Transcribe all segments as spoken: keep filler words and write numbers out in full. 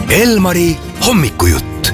Elmari hommikujutt.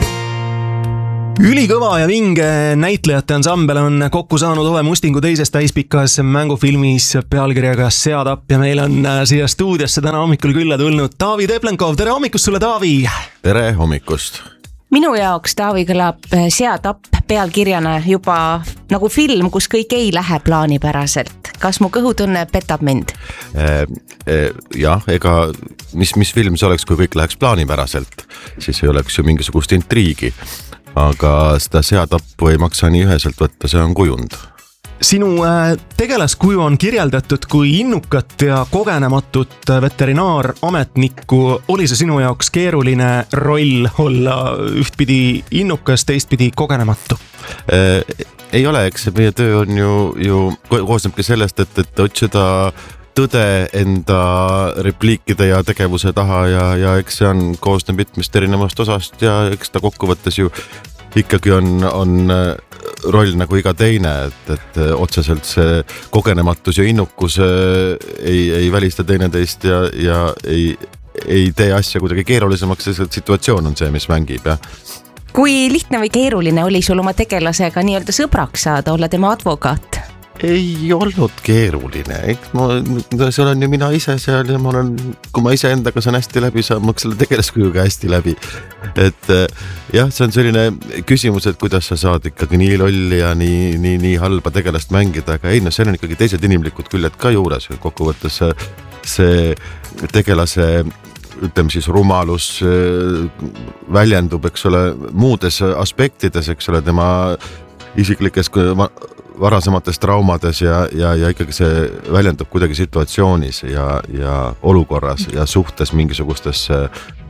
Ülikõva ja vinge näitlejate ansambel on kokku saanud Ove Mustingu teises täispikas mängufilmis pealkirjaga Seatapp ja meil on siia stuudiosse täna hommikul külla tulnud Taavi Teplenkov. Tere hommikust sulle, Taavi! Tere hommikust! Minu jaoks, Taavi, kõlab Seatapp pealkirjana juba nagu film, kus kõik ei lähe plaanipäraselt. Kas mu kõhutunne petab mind? Eh, eh, jah, ega mis, mis film see oleks, kui kõik läheks plaanipäraselt, siis ei oleks ju mingisugust intriigi. Aga seda Seatappu ei maksa nii üheselt võtta, see on kujund. Sinu tegelaskuju on kirjeldatud kui innukat ja kogenematut veterinaaраmetnikku. Oli see sinu jaoks keeruline roll olla ühtpidi innukas, teistpidi kogenematu? Eh, ei ole, eks see meie töö on ju, ju koosnebki sellest, et, et otsida tõde enda repliikide ja tegevuse taha ja, ja eks see on koosneb mitmest erinevast osast ja eks ta kokkuvõttes ju ikkagi on, on roll nagu iga teine, et, et otseselt see kogenematus ja innukus ei, ei välista teineteist ja, ja ei, ei tee asja kuidagi keerulisemaks, sest situatsioon on see, mis mängib, jah. Kui lihtne või keeruline oli sul oma tegelasega nii-öelda sõbraks saada, olla tema advokaat? Ei olnud keeruline, eks ma, seal on ju mina ise seal ja ma olen, kui ma ise endaga saan hästi läbi, saan ma selle tegelaskujuga hästi läbi. Et jah, see on selline küsimus, et kuidas sa saad ikkagi nii lolli ja nii, nii, nii halba tegelast mängida, aga ei, no seal on ikkagi teised inimlikud küljed ka juures. Kokkuvõttes see tegelase, ütleme siis rumalus väljendub, eks ole, muudes aspektides, eks ole, tema isiklikes varasemates traumades ja, ja, ja ikkagi see väljendub kuidagi situatsioonis ja, ja olukorras ja suhtes mingisugustesse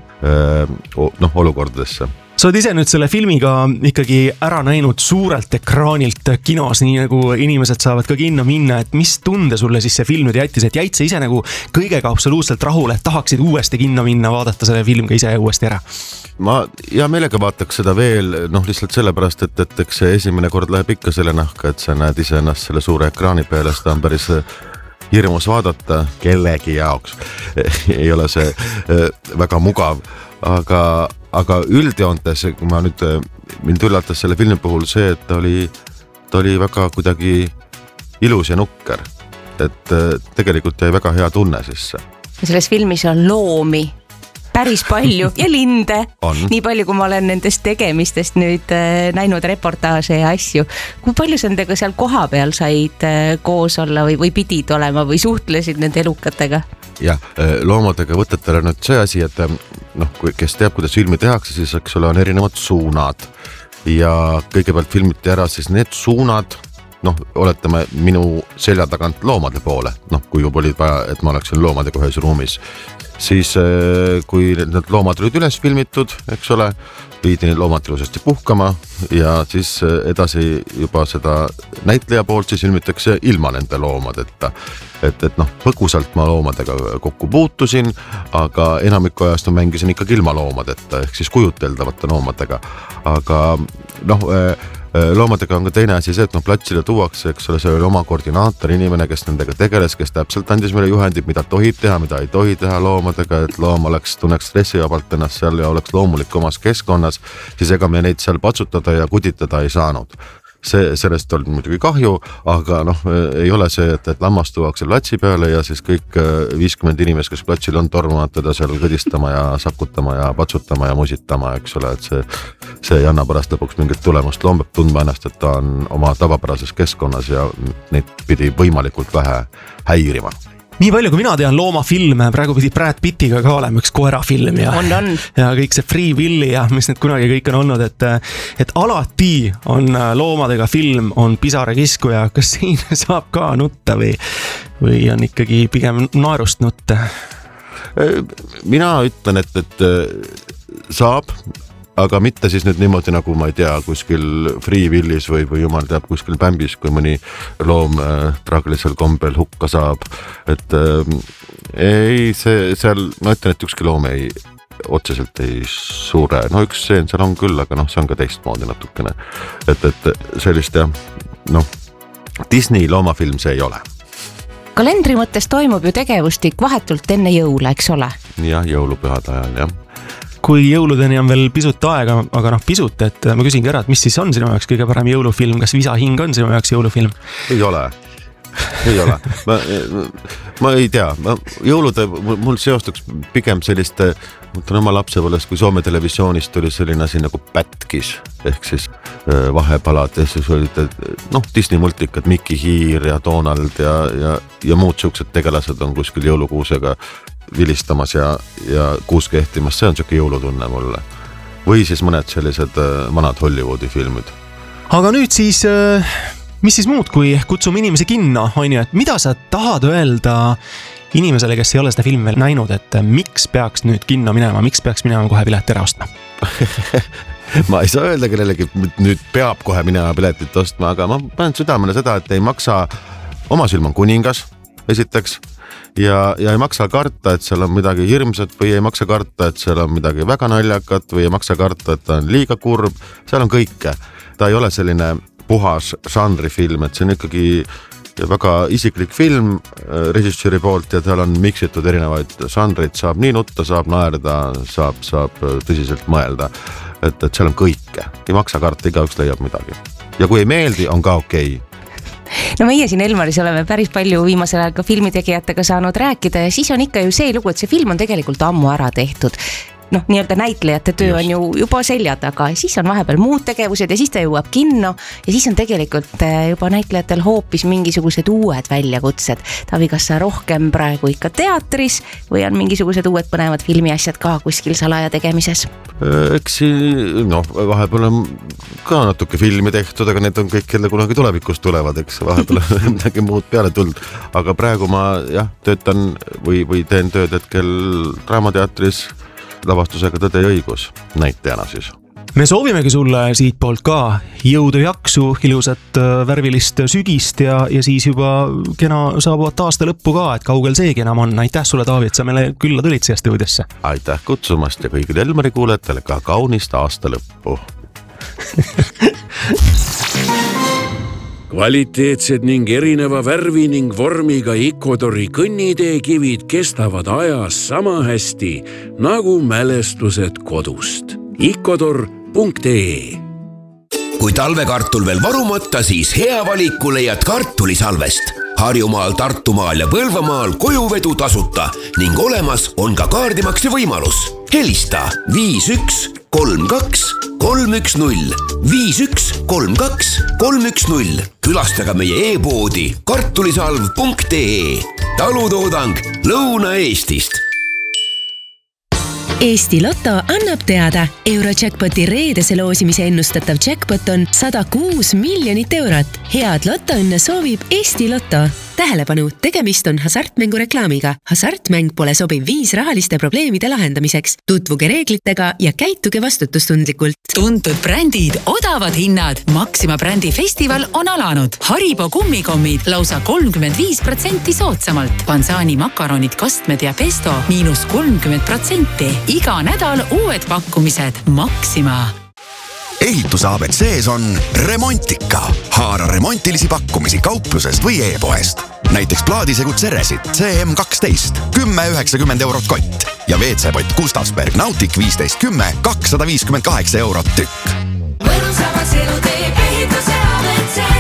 noh, olukordadesse. Sa oled ise nüüd selle filmiga ikkagi ära näinud suurelt ekraanilt kinos, nii nagu inimesed saavad ka kinno minna, et mis tunde sulle siis see film nüüd jättis, et jäid sa ise nagu kõigega absoluutselt rahule, et tahaksid uuesti kinno minna, vaadata selle film ka ise uuesti ära? Ma hea meelega vaataks seda veel, noh lihtsalt sellepärast, et, et eks see esimene kord läheb ikka selle nahka, et sa näed ise ennast selle suure ekraani peale, seda on päris hirmus vaadata kellegi jaoks. Ei ole see väga mugav, aga, aga üldjoontes, kui ma nüüd, mind üllatas selle filmi puhul see, et ta oli, ta oli väga kuidagi ilus ja nukker, et tegelikult jäi väga hea tunne sisse. Selles filmis on loomi päris palju ja linde, on. Nii palju, kui ma olen nendest tegemistest nüüd äh, näinud reportaaže ja asju. Kui palju sa nendega seal koha peal said äh, koos olla või, või pidid olema või suhtlesid nende elukatega? Jah, loomadega võtetele nüüd see asi, et noh, kes teab, kuidas filmi tehakse, siis eks ole on erinevad suunad ja kõigepealt filmiti ära siis need suunad, noh, oletame minu selja tagant loomade poole, noh, kui juba olid vaja, et ma oleksin loomadega ühes ruumis. Siis kui need loomad olid üles filmitud, eks ole, viidi need loomad ilusasti puhkama ja siis edasi juba seda näitleja poolt siis filmitakse ilma nende loomadeta. Et, et noh, põgusalt ma loomadega kokku puutusin, aga enamiku ajast ma mängisin ikkagi ilma loomadeta, ehk siis kujuteldavate loomadega. Aga noh, loomadega on ka teine asi see, et noh, platsile tuuakse, eks ole, see oli oma koordinaator, inimene, kes nendega tegeles, kes täpselt andis meile juhendid, mida tohib teha, mida ei tohi teha loomadega, et loom oleks, tunneks stressivabalt ennast seal ja oleks loomulik omas keskkonnas, siis ega me neid seal patsutada ja kuditada ei saanud. See, sellest oli muidugi kahju, aga noh, ei ole see, et, et lammas tuuakse platsi peale ja siis kõik viiskümmend inimest, kes platsil on tormavad teda seal kõdistama ja sakutama ja patsutama ja musitama, eks ole, et see, see ei anna pärast lõpuks mingit tulemust. Loom peab tundma ennast, et ta on oma tavapärases keskkonnas ja neid pidi võimalikult vähe häirima. Nii palju, kui mina tean loomafilme, praegu pidi Brad Pittiga ka olema üks koerafilm ja, on, on. ja kõik see Free Willy ja mis need kunagi kõik on olnud, et, et alati on loomadega film, on pisarakiskuja, kas siin saab ka nutta või, või on ikkagi pigem naerust nutta? Mina ütlen, et, et saab, aga mitte siis nüüd niimoodi nagu ma ei tea kuskil Free Willis või, või jumal teab kuskil Bambis, kui mõni loom äh, traagilisel kombel hukka saab. Et äh, ei, see seal, ma ütlen, et ükski loom ei, otseselt ei suure. No üks seen seal on küll, aga noh, see on ka teistmoodi natukene. Et, et sellist, noh, Disney loomafilm see ei ole. kalendri mõttes toimub ju tegevustik vahetult enne jõule, eks ole? Jah, jõulupühade ajal, jah. kui jõuludeni on veel pisut aega, aga noh pisut, et ma küsingi ära, et mis siis on sinu jaoks kõige parem jõulufilm, kas Visa hing on sinu jaoks jõulufilm? Ei ole, ei ole, ma, ma ei tea, ma, jõulude mul seostuks pigem selliste, mõtlen oma lapsepõlvest, kui Soome televisioonis tuli selline asi nagu Pätkis ehk siis vahepalad ja siis olid noh, Disney multikad, Mickey Hiir ja Donald ja, ja, ja muud siuksed tegelased on kuskil jõulukuusega vilistamas ja, ja kuus kehtimas, see on siuke jõulutunne mulle. Või siis mõned sellised vanad Hollywoodi filmid. Aga nüüd siis, mis siis muud, kui kutsume inimesi kinno, on ju, et mida sa tahad öelda inimesele, kes ei ole seda filmi veel näinud, et miks peaks nüüd kinno minema, miks peaks minema kohe pilet ära ostma? Ma ei saa öelda kellelegi, nüüd peab kohe minema piletit ostma, aga ma panen südamele seda, et ei maksa, oma silm on kuningas, esiteks, ja, ja ei maksa karta, et seal on midagi hirmsat või ei maksa karta, et seal on midagi väga naljakat või ei maksa karta, et ta on liiga kurb, seal on kõike. Ta ei ole selline puhas žanrifilm, et see on ikkagi väga isiklik film režissööri poolt ja tal on miksitud erinevaid žanreid, saab nii nutta, saab naerda, saab, saab tõsiselt mõelda, et, et seal on kõike, ei maksa karta, igaüks leiab midagi ja kui ei meeldi, on ka okei okay. No meie siin Elmaris oleme päris palju viimasel ajal ka filmitegijatega saanud rääkida ja siis on ikka ju see lugu, et see film on tegelikult ammu ära tehtud. Noh, nii-öelda näitlejate töö on ju juba selja taga, siis on vahepeal muud tegevused ja siis ta jõuab kinno ja siis on tegelikult juba näitlejatel hoopis mingisugused uued väljakutsed. Taavi, kas sa rohkem praegu ikka teatris või on mingisugused uued põnevad filmiasjad ka kuskil salaja tegemises? Eks noh, vahepeal on ka natuke filmi tehtud, aga need on kõik jälle kunagi tulevikus tulevad, eks vahepeal on midagi muud peale tulnud. Aga praegu ma jah, töötan või, või teen tööd hetkel Draamateatris lavastusega Tõde ja õigus näitajana siis. Me soovimegi sulle siit poolt ka jõudu jaksu, ilusat värvilist sügist ja, ja siis juba kena saabuvat aasta lõppu ka, et kaugel seegi enam on. Aitäh sulle, Taavi, et sa meile külla tulid siia stuudiosse. Aitäh kutsumast ja kõigile Elmari kuulajatele ka kaunist aasta lõppu. Kvaliteetsed ning erineva värvi ning vormiga Icodori kõnniteekivid kestavad ajas sama hästi nagu mälestused kodust. Icodor punkt ee Kui talvekartul veel varumata, siis hea valiku leiad kartulisalvest. Harjumaal, Tartumaal ja Põlvamaal kojuvedu tasuta ning olemas on ka kaardimakse võimalus. Helista viis üks kolm kaks kolm üks null viis üks kolm kaks kolm üks null. Külastaga meie e-poodi kartulisalv punkt ee. Talutoodang Lõuna-Eestist. Eesti Lotto annab teada, Eurojackpoti reedese loosimise ennustatav jackpot on sada kuus miljonit eurot. Head Lottoõnne soovib Eesti Lotto. Tähelepanu, tegemist on hasartmängu reklaamiga. Hasartmäng pole sobiv viis rahaliste probleemide lahendamiseks. Tutvuge reeglitega ja käituge vastutustundlikult. Tuntud brändid, odavad hinnad. Maxima brändi festival on alanud. Haribo kummikommid lausa kolmkümmend viis protsenti soodsamalt. Pansani makaronid, kastmed ja pesto miinus kolmkümmend protsenti. Iga nädal uued pakkumised. Maxima. Ehituse A B C-s on Remontika. Haara remontilisi pakkumisi kauplusest või e-poest. Näiteks plaadisegud Ceresit C M kaksteist, kümme üheksakümmend eurot kott ja V C-pott Gustavsberg Nautic viisteist kümme, kakssada viiskümmend kaheksa eurot tükk. Mõnusavaks elu teeb ehituse A B C.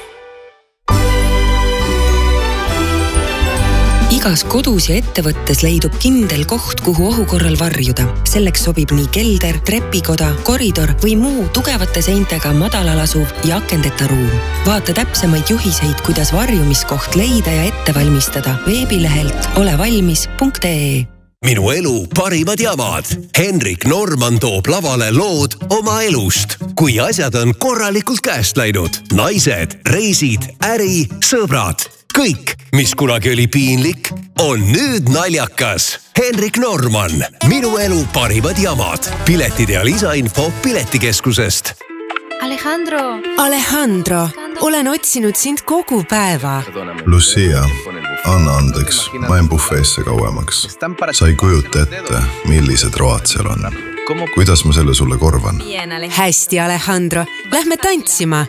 Igas kodus ja ettevõttes leidub kindel koht, kuhu ohu korral varjuda. Selleks sobib nii kelder, trepikoda, koridor või muu tugevate seintega madalal asuv ja akendeta ruum. Vaata täpsemaid juhiseid, kuidas varjumiskoht leida ja ette valmistada veebilehelt olevalmis punkt ee. Minu elu parimad jamad. Henrik Norman toob lavale lood oma elust. Kui asjad on korralikult käest läinud. Naised, reisid, äri, sõbrad. Kõik, mis kunagi oli piinlik, on nüüd naljakas. Henrik Norman, minu elu parimad jamad. Piletid ja lisainfo Piletikeskusest. Alejandro! Alejandro, olen otsinud sind kogu päeva. Lucia, anna andeks, ma jäin bufeesse kauemaks. Sa ei kujuta ette, millised road seal on. Kuidas ma selle sulle korvan? Hästi, Alejandro, lähme tantsima.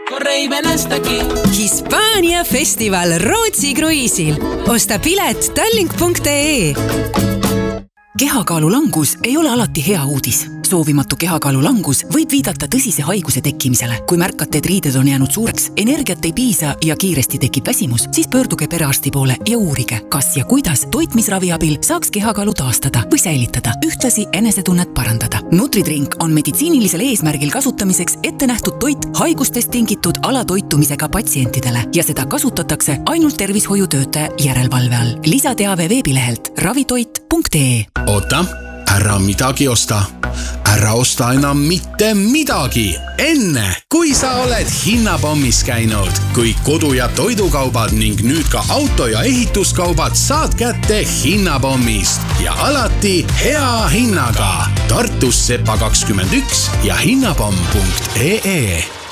Hispaania festival Rootsi kruiisil. Osta pilet tallink punkt ee. Kehakaalu langus ei ole alati hea uudis. Soovimatu kehakaalu langus võib viidata tõsise haiguse tekkimisele. Kui märkate, et riided on jäänud suureks, energiat ei piisa ja kiiresti tekib väsimus, siis pöörduge perearsti poole ja uurige, kas ja kuidas toitmisravi abil saaks kehakaalu taastada või säilitada, ühtlasi enesetunnet parandada. Nutridrink on meditsiinilisel eesmärgil kasutamiseks ette nähtud toit haigustest tingitud alatoitumisega patsientidele ja seda kasutatakse ainult tervishoiutöötaja järelevalve all. Lisateave veebilehelt ravitoit punkt ee. Oota, ära midagi osta. Ära osta enam mitte midagi. Enne, kui sa oled hinnapommis käinud, kui kodu- ja toidukaubad ning nüüd ka auto- ja ehituskaubad saad kätte hinnapommist ja alati hea hinnaga. Tartus Sepa kakskümmend üks ja hinnapomm punkt ee.